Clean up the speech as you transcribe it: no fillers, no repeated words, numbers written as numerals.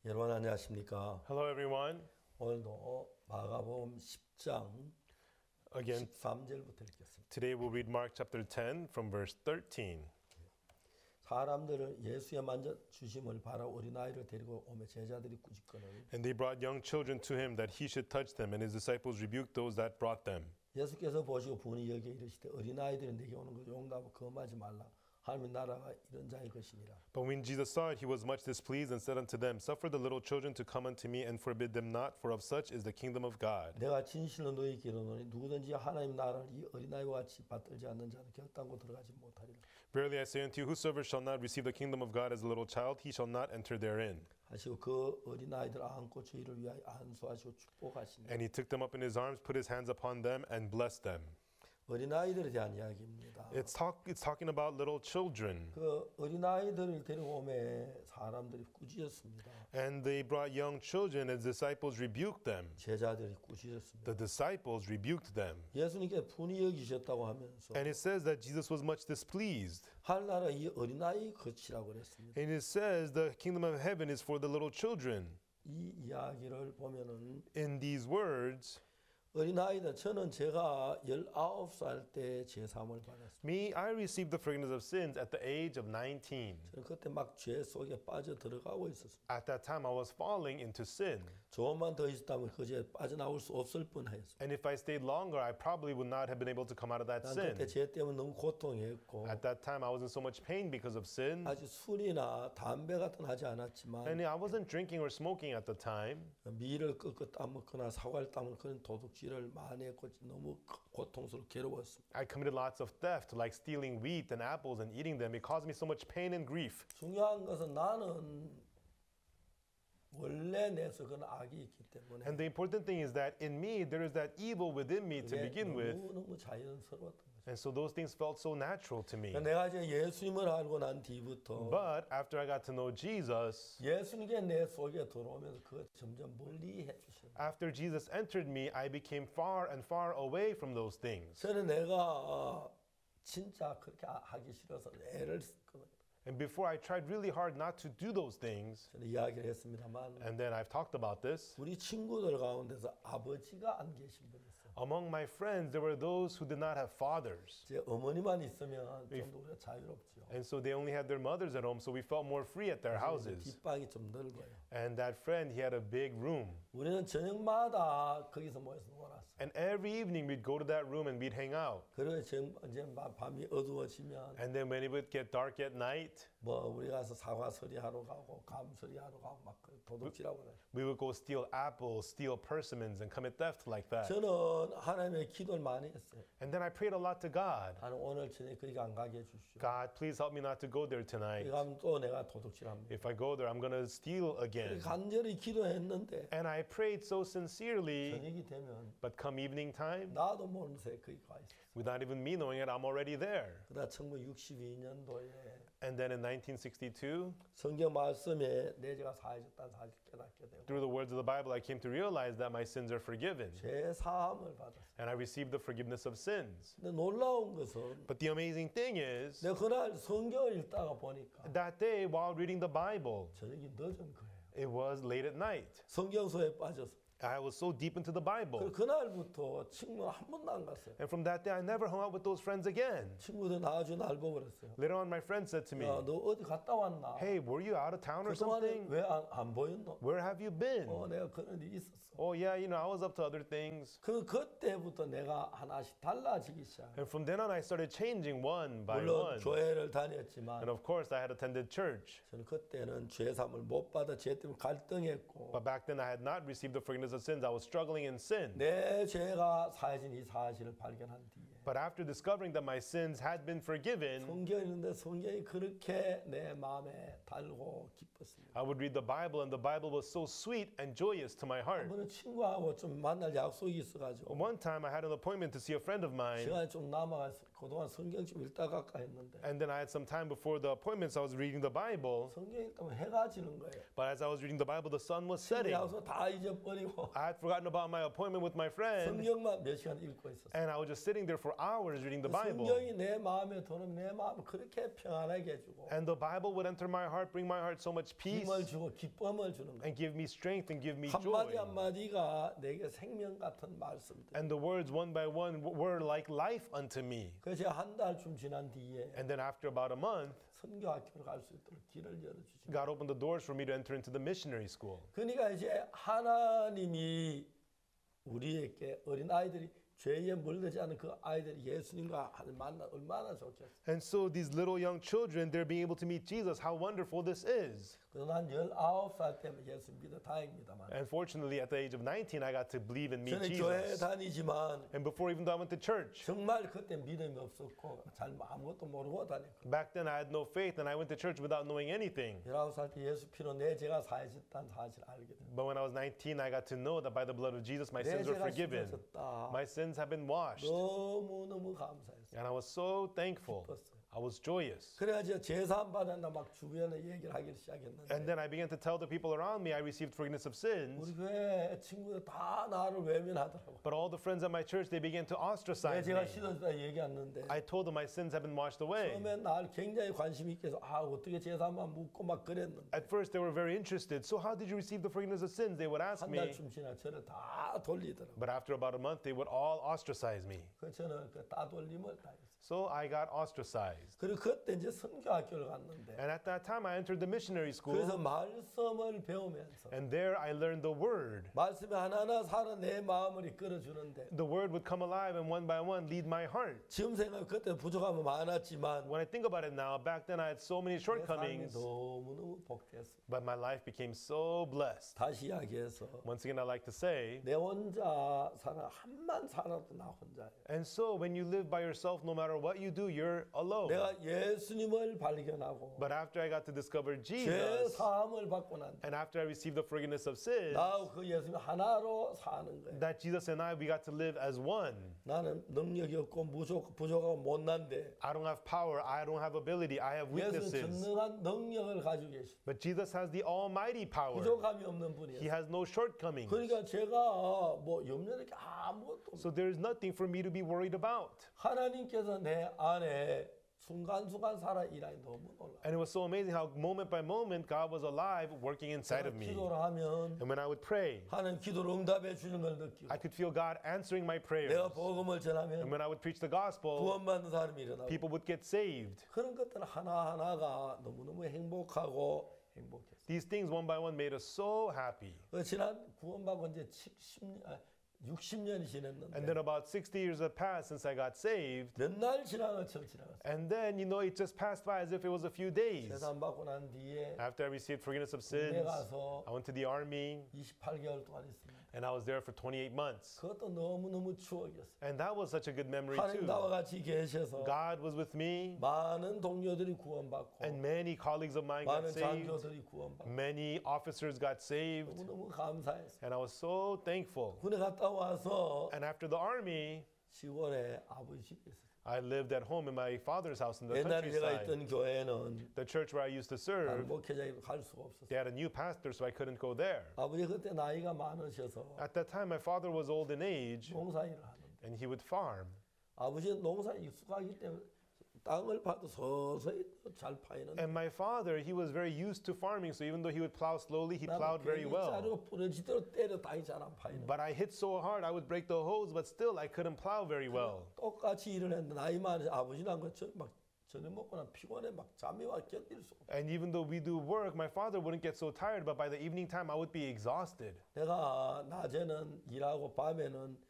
여러분 안녕하십니까? Hello, everyone. 오늘도 마가복음 10장 Again, 13절부터 읽겠습니다. today we'll read Mark chapter 10 from verse 13. 사람들은 예수의 만져 주심을 바라 어린아이를 데리고 오며 제자들이 꾸짖거늘 And they brought young children to him that he should touch them, and his disciples rebuked those that brought them. 예수께서 보시고 분이 여기에 이르시되 어린아이들이 내게 오는 걸 용납하고 거부하지 말라. 하나님의 나라가 이런 자의 것이니라. But when Jesus saw it, he was much displeased and said unto them, Suffer the little children to come unto me, and forbid them not, for of such is the kingdom of God. 내가 진실로 너희에게 이르노니 누구든지 하나님 나라를 이 어린아이와 같이 받들지 않는 자는 결단코 들어가지 못하리라. Verily I say unto you, whosoever shall not receive the kingdom of God as a little child, he shall not enter therein. 하시고 그 어린아이들 안고 저희를 위하여 안수하시고 축복하시니. And he took them up in his arms, put his hands upon them, and blessed them. 어린아이들에 대한 이야기입니다. It's talking about little children. 그 어린아이들을 데려오매 사람들이 꾸짖었습니다. And they brought young children, and disciples rebuked them. 제자들이 꾸짖었습니다. The disciples rebuked them. 예수님께 분이 여기셨다고 하면서 And it says that Jesus was much displeased. 하늘나라 이 어린아이 것이라고 그랬습니다. And it says the kingdom of heaven is for the little children. 이 이야기를 보면은 In these words, 어린아이들 저는 제가 19살 때 제사함을 받았습니다. me, I received the forgiveness of sins at the age of 19. 저는 그때 막 죄 속에 빠져 들어가고 있었습니다. At that time, I was falling into sin. 조금만 더 있었다면 그 죄에 빠져나올 수 없을 뻔하였습니다. And if I stayed longer, I probably would not have been able to come out of that 난 sin. 그때 죄 때문에 너무 고통했고 At that time, I was in so much pain because of sin. 아직 술이나 담배 같은 거 하지 않았지만 And I wasn't drinking or smoking at the time. 밀을 꺾어 따먹거나 사과를 따먹는 그런 도둑질을 많이 했고 너무 고통스럽고 괴로웠습니다. I committed lots of theft, like stealing wheat and apples and eating them. It caused me so much pain and grief. 중요한 것은 나는 원래 내서 그런 악이 있기 때문에 And the important thing is that in me, there is that evil within me to 그게 begin with. 너무너무 자연스러웠던 거죠. And so those things felt so natural to me. 내가 이제 예수님을 알고 난 뒤부터 But after I got to know Jesus, 예수님께 내 속에 들어오면서 그걸 점점 멀리 해주시는 거예요. after Jesus entered me, I became far and far away from those things. 저는 내가 진짜 그렇게 하기 싫어서 애를 썼거든요. And before I tried really hard not to do those things, 저는 이야기를 했습니다만 and then I've talked about this, 우리 친구들 가운데서 아버지가 안 계신 분이 있어요. among my friends, there were those who did not have fathers. 제 어머니만 있으면 좀 더 우리가 자유롭죠. And so they only had their mothers at home, so we felt more free at their houses. 뒷방이 좀 넓어요. And that friend, he had a big room. 우리는 저녁마다 거기서 모여서 놀았어요. And every evening we'd go to that room and we'd hang out. 그리고 이제 밤이 어두워지면 And then when it would get dark at night, 뭐 우리 가서 사과 서리하러 가고 감 서리하러 가고 막 도둑질하고 그래요. we would go steal apples, steal persimmons, and commit theft like that. 저는 하나님의 기도를 많이 했어요. And then I prayed a lot to God. 하나님 오늘 저녁 거기 안 가게 해주시오. God, please help me not to go there 거기 tonight. 가면 또 내가 도둑질합니다. If I go there, I'm going to steal again. 간절히 기도했는데 And I prayed so sincerely, 저녁이 되면 but come evening time, 나도 모르는 새에 거기 가 있어요. without even me knowing it, I'm already there. 그러다 1962년도에 And then in 1962, 성경 말씀에 내 죄가 사해졌다는 사실 깨닫게 되고 through the words of the Bible, I came to realize that my sins are forgiven. 죄 사함을 받았어요. And I received the forgiveness of sins. 근데 놀라운 것은 But the amazing thing is, 내가 그날 성경을 읽다가 보니까 that day while reading the Bible, 저녁이 늦은 거예요. it was late at night. 성경서에 빠져서 I was so deep into the Bible. 그날부터 친구는 한 번도 안 갔어요. And from that day, I never hung out with those friends again. 친구들 나중에 날 보고 그랬어요. Later on, my friend said to me, 야, 너 어디 갔다 왔나? hey, were you out of town or 그동안에 something? 왜 안 보였노? Where have you been? 내가 그런 일이 있었어. Oh, yeah, I was up to other things. 그때부터 내가 하나씩 달라지기 시작. And from then on, I started changing one by 물론 one. 교회를 다녔지만 And of course, I had attended church. 저는 그때는 죄사함을 못 받아 죄 때문에 갈등했고 But back then, I had not received the forgiveness of sins. I was struggling in sin. 내 죄가 사해진 이 사실을 발견한 뒤에 But after discovering that my sins had been forgiven, 성경이 있는데 성경이 그렇게 내 마음에 달고 기뻤습니다. I would read the Bible, and the Bible was so sweet and joyous to my heart. 한번은 친구하고 좀 만날 약속이 있어가지고 One time, I had an appointment to see a friend of mine, 시간이 좀 남아가서 그동안 성경 좀 읽다가 갈까 했는데 And then I had some time before the appointments, I was reading the Bible. 성경 읽다면 해가 지는 거예요. But as I was reading the Bible, the sun was setting. 야서 다 잊어버리고 I had forgotten about my appointment with my friend. 성경만 몇 시간 읽고 있었어요. And I was just sitting there for hours reading the Bible. 성경이 내 마음에 들으면 내 마음을 그렇게 평안하게 해주고 And the Bible would enter my heart, bring my heart so much peace, 힘을 주고 기쁨을 주는 거예요. and give me strength and give me 한마디 joy. 한마디가 내게 생명 같은 말씀들. And the words one by one were like life unto me. 그래서 한 달쯤 지난 뒤에 And then after about a month, 선교학교를 갈 수 있도록 길을 열어주시고 God opened the doors for me to enter into the missionary school. 그러니까 이제 하나님이 우리에게 어린 아이들이 죄에 물들지 않은 그 아이들이 예수님과 만나 얼마나 좋겠어요. And so these little young children, they're being able to meet Jesus. How wonderful this is. 그래서 난 19살 때문에 예수 믿어 다행입니다만 And fortunately, at the age of 19, I got to believe and meet 저는 교회 Jesus. 다니지만 And before even though I went to church, 정말 그때 믿음이 없었고 잘 아무것도 모르고 다녔고 back then I had no faith and I went to church without knowing anything. 19살 때 예수 피로 내 죄가 사해졌다는 사실을 알게 됐어요. But when I was 19, I got to know that by the blood of Jesus, my 내 sins were 죄가 forgiven. 씻어졌다. My sins have been washed. 너무너무 감사했어요. And I was so thankful. 기뻤어요. I was joyous. 그래가지고 제사함 받았나 막 주변에 얘기를 하기 시작했는데 And then I began to tell the people around me I received forgiveness of sins. 우리 교회 친구들 다 나를 외면하더라고. But all the friends at my church, they began to 내 ostracize 제가 me. 씻어졌다 얘기했는데 I told them my sins have been washed away. 처음에 날 굉장히 관심 있게 해서 어떻게 제사함만 묻고 막 그랬는데 At first, they were very interested. So how did you receive the forgiveness of sins? They would ask 한 me. 달쯤 지나 저를 다 돌리더라고. But after about a month, they would all ostracize me. 그래서 저는 그 따돌림을 당했어요. So I got ostracized. 그리고 그때 이제 선교학교를 갔는데 And at that time, I entered the missionary 그래서 school. 말씀을 배우면서 And there I learned the word. 말씀이 하나하나 살아 내 마음을 이끌어주는데 The word would come alive and one by one lead my heart. 지금 생각하면 그때 부족함은 많았지만 When I think about it now, back then I had so many 내 삶이 shortcomings, 너무너무 복됐습니다. but my life became so blessed. 다시 이야기해서 Once again, I like to say, 내 혼자 살아 한만 살아도 나 혼자예요. and so when you live by yourself, no matter what you do, you're alone. 내가 예수님을 발견하고 But after I got to discover 죄 Jesus, 사함을 받고 난 and after I received the forgiveness of sins, 나하고 그 예수님 하나로 사는 거예요. that Jesus and I, we got to live as one. 나는 능력이 없고 부족하고 못난데 I don't have power, I don't have ability, I have 예수는 weaknesses. 전능한 능력을 가지고 계십니다. But Jesus has the almighty power. 부족함이 없는 He 분이에요. has no shortcomings. 그러니까 제가 뭐 염려할 게 아무것도 없어요. So there is nothing for me to be worried about. 하나님께서 내 안에 순간순간 살아 일하니 너무 놀라요. And it was so amazing how moment by moment God was alive working inside of me. 기도를 하면 And when I would pray, 하나님 기도를 응답해 주는 걸 느끼고 I could feel God answering my prayers. 내가 복음을 And 전하면 when I would preach the gospel, 구원받는 사람이 일어나고 people would get saved. 그런 것들 하나하나가 너무너무 행복하고 행복했어요. These things one by one made us so happy. 지난 구원받고 이제 60년이 And 지났는데 then about 60 years have passed since I got saved. 몇 날 지난 것처럼 지나갔어요. And then, it just passed by as if it was a few days. 재산 받고 난 뒤에 After I received forgiveness of 군대 sins, 가서 I went to the army 28개월 동안 있습니다. and I was there for 28 months. 그것도 너무너무 추억이었어요. And that was such a good memory 하나님 too. 나와 같이 계셔서 God was with me, 많은 동료들이 구원받고 and many colleagues of mine got 많은 saved. 장교들이 구원받고 Many officers got saved. 너무너무 감사했어요. And I was so thankful. 군에 갔다 와서 And after the army, 시골에 아버지 집에 있었어요. I lived at home in my father's house in the 옛날에 제가 countryside. 있던 교회는 The church where I used to 다른 serve, 목회자가 갈 수가 없었어요. they had a new pastor, so I couldn't go there. 아버지 그때 나이가 많으셔서 At that time, my father was old in age, 농사일을 하는데 and he would farm. 아버지는 농사에 익숙하기 때문에 땅을 파도 서서히 잘 파이는 And my father, he was very used to farming, so even though he would plow slowly, he plowed very well. 자르고 부러지도록 때려 땅이 잘 안 파이는 But I hit so hard, I would break the hose, but still I couldn't plow very well. 똑같이 일을 했는데 나이 많으신 아버지는 막 저녁 먹고 난 피곤해 막 잠이 와 견딜 수 없어. And even though we do work, my father wouldn't get so tired, but by the evening time, I would be exhausted. 내가 낮에는 일하고 밤에는